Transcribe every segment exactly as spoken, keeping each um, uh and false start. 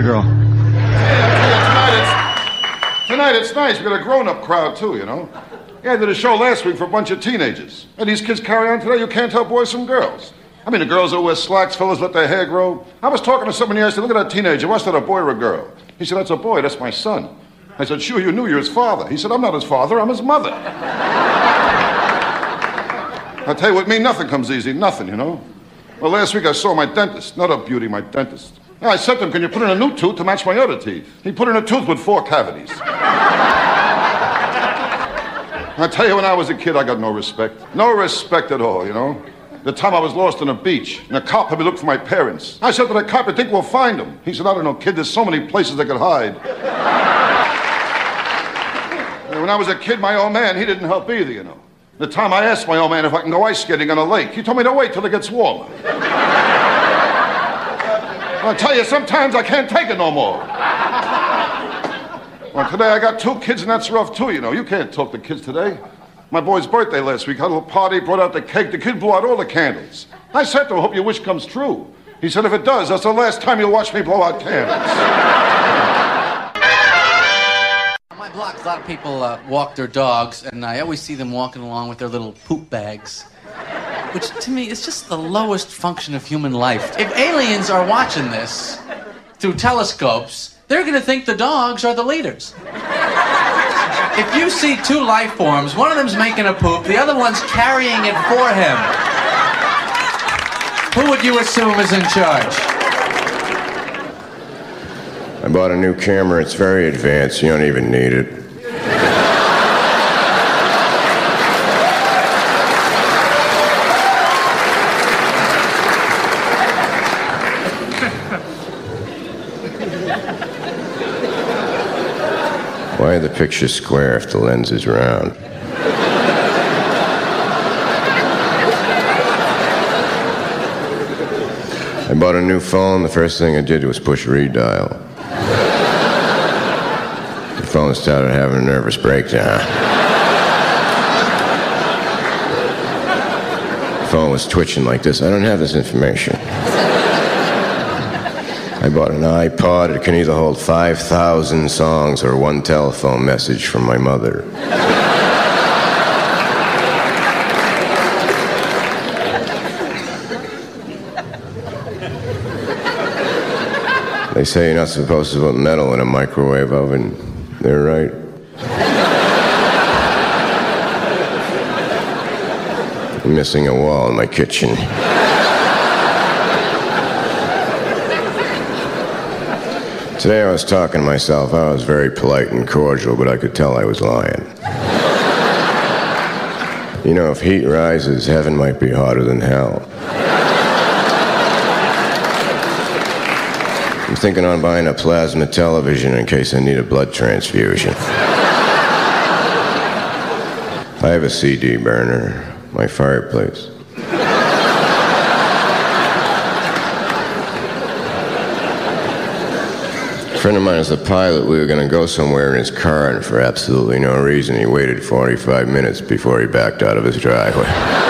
girl. Tonight it's, tonight it's nice. We got a grown-up crowd, too, you know. Yeah, I did a show last week for a bunch of teenagers. And these kids carry on today. You can't tell boys from girls. I mean, the girls that wear slacks, fellas let their hair grow. I was talking to someone here. I said, look at that teenager. What's that, a boy or a girl? He said, that's a boy. That's my son. I said, sure, you knew you're his father. He said, I'm not his father. I'm his mother. I tell you what, me, nothing comes easy. Nothing, you know. Well, last week I saw my dentist. Not a beauty, my dentist. I said to him, can you put in a new tooth to match my other teeth? He put in a tooth with four cavities. I tell you, when I was a kid, I got no respect. No respect at all, you know. The time I was lost on a beach, and a cop had me look for my parents. I said to the cop, I think we'll find them. He said, I don't know, kid, there's so many places they could hide. And when I was a kid, my old man, he didn't help either, you know. The time I asked my old man if I can go ice skating on a lake, he told me to wait till it gets warmer. I tell you, sometimes I can't take it no more. Well, today I got two kids, and that's rough, too, you know. You can't talk to kids today. My boy's birthday last week. Had a little party, brought out the cake. The kid blew out all the candles. I said to him, hope your wish comes true. He said, if it does, that's the last time you'll watch me blow out candles. On my block, a lot of people uh, walk their dogs, and I always see them walking along with their little poop bags, which to me is just the lowest function of human life. If aliens are watching this through telescopes, they're going to think the dogs are the leaders. If you see two life forms, one of them's making a poop, the other one's carrying it for him, who would you assume is in charge? I bought a new camera. It's very advanced. You don't even need it. Why are the pictures square if the lens is round? I bought a new phone. The first thing I did was push redial. The phone started having a nervous breakdown. The phone was twitching like this. I don't have this information. I bought an iPod. It can either hold five thousand songs or one telephone message from my mother. They say you're not supposed to put metal in a microwave oven. They're right. I'm missing a wall in my kitchen. Today I was talking to myself. I was very polite and cordial, but I could tell I was lying. You know, if heat rises, heaven might be hotter than hell. I'm thinking on buying a plasma television in case I need a blood transfusion. I have a C D burner, my fireplace. A friend of mine is a pilot. We were going to go somewhere in his car, and for absolutely no reason, he waited forty-five minutes before he backed out of his driveway.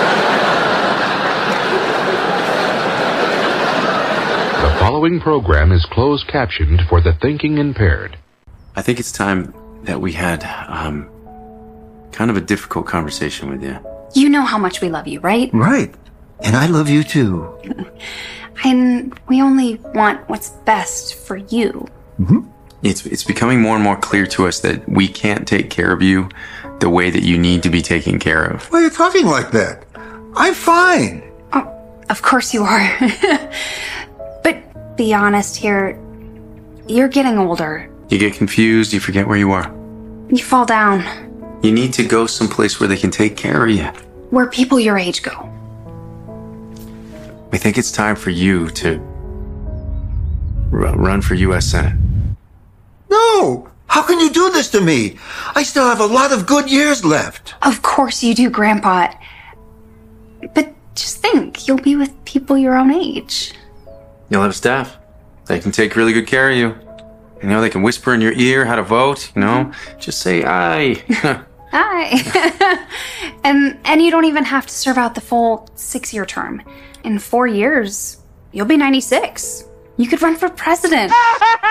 The following program is closed captioned for the thinking impaired. I think it's time that we had, um, kind of a difficult conversation with you. You know how much we love you, right? Right. And I love you too. And we only want what's best for you. Mm-hmm. It's it's becoming more and more clear to us that we can't take care of you the way that you need to be taken care of. Why are you talking like that? I'm fine. Oh, of course you are. But be honest here. You're getting older. You get confused, you forget where you are. You fall down. You need to go someplace where they can take care of you. Where people your age go. We think it's time for you to r- run for U S Senate. No! How can you do this to me? I still have a lot of good years left. Of course you do, Grandpa. But just think, you'll be with people your own age. You'll have staff. They can take really good care of you. You know, they can whisper in your ear how to vote, you know? Just say aye. Aye. and and you don't even have to serve out the full six-year term. In four years, you'll be ninety-six. You could run for president.